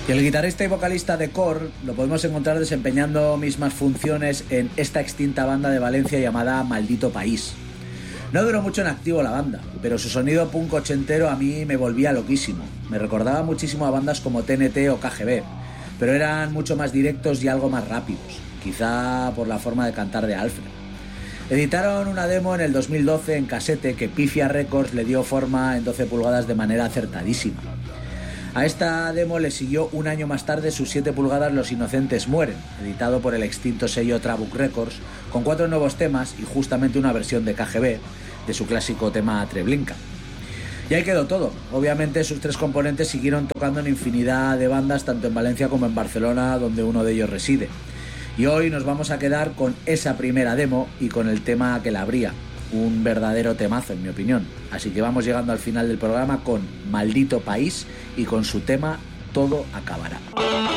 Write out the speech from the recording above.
Y el guitarrista y vocalista de Core lo podemos encontrar desempeñando mismas funciones en esta extinta banda de Valencia llamada Maldito País. No duró mucho en activo la banda, pero su sonido punk ochentero a mí me volvía loquísimo. Me recordaba muchísimo a bandas como TNT o KGB, pero eran mucho más directos y algo más rápidos, quizá por la forma de cantar de Alfred. Editaron una demo en el 2012 en casete que Pifia Records le dio forma en 12 pulgadas de manera acertadísima. A esta demo le siguió un año más tarde sus 7 pulgadas Los Inocentes Mueren, editado por el extinto sello Trabuc Records, con 4 nuevos temas y justamente una versión de KGB de su clásico tema Treblinka. Y ahí quedó todo. Obviamente sus 3 componentes siguieron tocando en infinidad de bandas, tanto en Valencia como en Barcelona, donde uno de ellos reside. Y hoy nos vamos a quedar con esa primera demo y con el tema que la abría. Un verdadero temazo, en mi opinión. Así que vamos llegando al final del programa con Maldito País y con su tema Todo Acabará.